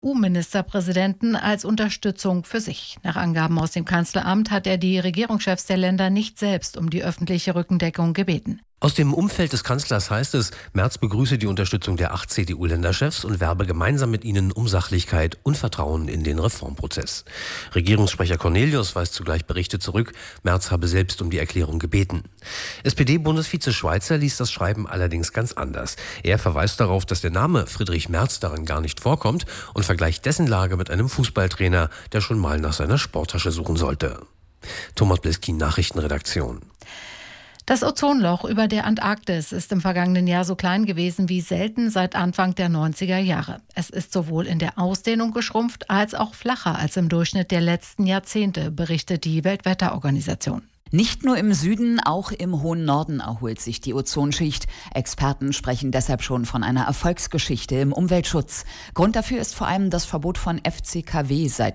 EU-Ministerpräsidenten als Unterstützung für sich. Nach Angaben aus dem Kanzleramt hat er die Regierungschefs der Länder nicht selbst um die öffentliche Rückendeckung gebeten. Aus dem Umfeld des Kanzlers heißt es, Merz begrüße die Unterstützung der 8 CDU-Länderchefs und werbe gemeinsam mit ihnen um Sachlichkeit und Vertrauen in den Reformprozess. Regierungssprecher Cornelius weist zugleich Berichte zurück, Merz habe selbst um die Erklärung gebeten. SPD-Bundesvize Schweizer liest das Schreiben allerdings ganz anders. Er verweist darauf, dass der Name Friedrich Merz darin gar nicht vorkommt und vergleicht dessen Lage mit einem Fußballtrainer, der schon mal nach seiner Sporttasche suchen sollte. Thomas Bliskin, Nachrichtenredaktion. Das Ozonloch über der Antarktis ist im vergangenen Jahr so klein gewesen wie selten seit Anfang der 90er Jahre. Es ist sowohl in der Ausdehnung geschrumpft als auch flacher als im Durchschnitt der letzten Jahrzehnte, berichtet die Weltwetterorganisation. Nicht nur im Süden, auch im hohen Norden erholt sich die Ozonschicht. Experten sprechen deshalb schon von einer Erfolgsgeschichte im Umweltschutz. Grund dafür ist vor allem das Verbot von FCKW seit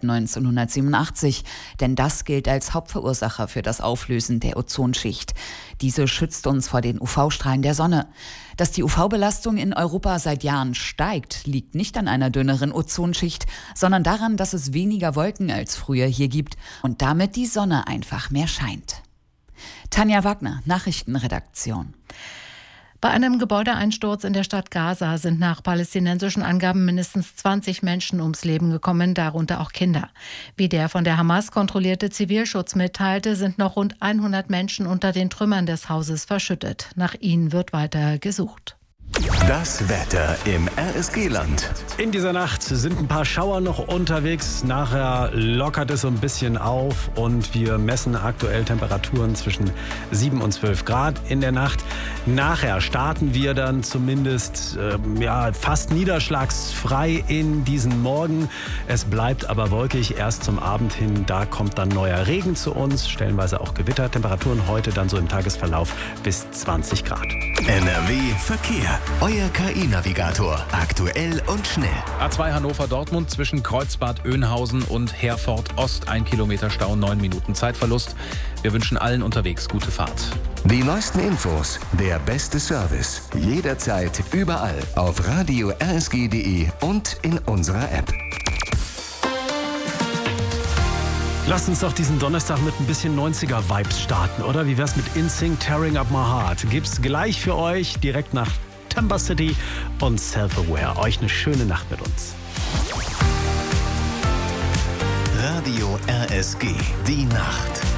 1987. Denn das gilt als Hauptverursacher für das Auflösen der Ozonschicht. Diese schützt uns vor den UV-Strahlen der Sonne. Dass die UV-Belastung in Europa seit Jahren steigt, liegt nicht an einer dünneren Ozonschicht, sondern daran, dass es weniger Wolken als früher hier gibt und damit die Sonne einfach mehr scheint. Tanja Wagner, Nachrichtenredaktion. Bei einem Gebäudeeinsturz in der Stadt Gaza sind nach palästinensischen Angaben mindestens 20 Menschen ums Leben gekommen, darunter auch Kinder. Wie der von der Hamas kontrollierte Zivilschutz mitteilte, sind noch rund 100 Menschen unter den Trümmern des Hauses verschüttet. Nach ihnen wird weiter gesucht. Das Wetter im RSG-Land. In dieser Nacht sind ein paar Schauer noch unterwegs. Nachher lockert es so ein bisschen auf und wir messen aktuell Temperaturen zwischen 7 und 12 Grad in der Nacht. Nachher starten wir dann zumindest fast niederschlagsfrei in diesen Morgen. Es bleibt aber wolkig erst zum Abend hin. Da kommt dann neuer Regen zu uns, stellenweise auch Gewitter. Temperaturen heute dann so im Tagesverlauf bis 20 Grad. NRW Verkehr. Euer KI-Navigator. Aktuell und schnell. A2 Hannover-Dortmund zwischen Kreuzbad-Oeynhausen und Herford-Ost. 1 Kilometer Stau, 9 Minuten Zeitverlust. Wir wünschen allen unterwegs gute Fahrt. Die neuesten Infos, der beste Service. Jederzeit, überall auf radio rsg.de und in unserer App. Lasst uns doch diesen Donnerstag mit ein bisschen 90er-Vibes starten, oder? Wie wär's mit InSync Tearing Up My Heart? Gibt's gleich für euch direkt nach Timber City und Self-Aware. Euch eine schöne Nacht mit uns. Radio RSG, die Nacht.